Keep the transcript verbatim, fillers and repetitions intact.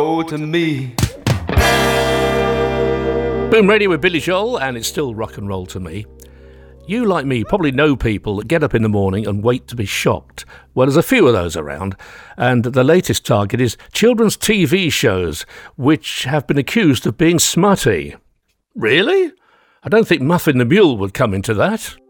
Oh, to me. Boom Radio with Billy Joel, and it's still rock and roll to me. You, like me, probably know people that get up in the morning and wait to be shocked. Well, there's a few of those around, and the latest target is children's T V shows, which have been accused of being smutty. Really? I don't think Muffin the Mule would come into that.